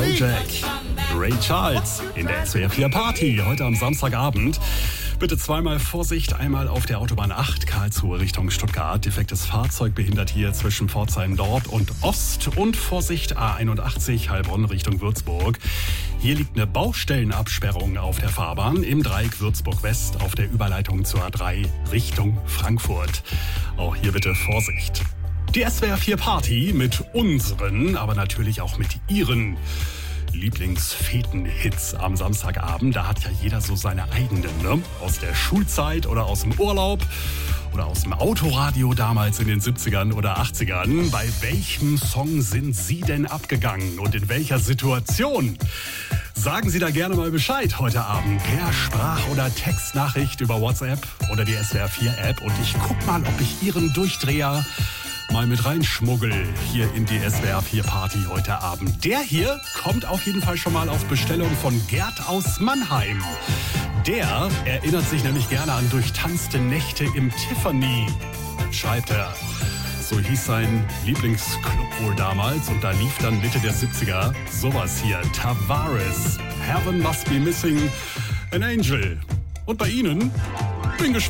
Jack, Ray Charles in der SWR 4 Party heute am Samstagabend. Bitte zweimal Vorsicht, einmal auf der Autobahn 8 Karlsruhe Richtung Stuttgart. Defektes Fahrzeug behindert hier zwischen Pforzheim Nord und Ost. Und Vorsicht A81 Heilbronn Richtung Würzburg. Hier liegt eine Baustellenabsperrung auf der Fahrbahn im Dreieck Würzburg West auf der Überleitung zur A3 Richtung Frankfurt. Auch hier bitte Vorsicht. Die SWR 4 Party mit unseren, aber natürlich auch mit ihren Lieblingsfeten-Hits am Samstagabend. Da hat ja jeder so seine eigenen, ne? Aus der Schulzeit oder aus dem Urlaub oder aus dem Autoradio damals in den 70ern oder 80ern. Bei welchem Song sind Sie denn abgegangen und in welcher Situation? Sagen Sie da gerne mal Bescheid heute Abend per Sprach- oder Textnachricht über WhatsApp oder die SWR 4 App. Und ich guck mal, ob ich Ihren Durchdreher mal mit reinschmuggel hier in die SWR 4 Party heute Abend. Der hier kommt auf jeden Fall schon mal auf Bestellung von Gerd aus Mannheim. Der erinnert sich nämlich gerne an durchtanzte Nächte im Tiffany, schreibt er. So hieß sein Lieblingsclub wohl damals und da lief dann Mitte der 70er sowas hier. Tavares, Heaven Must Be Missing an Angel. Und bei Ihnen bin gespannt.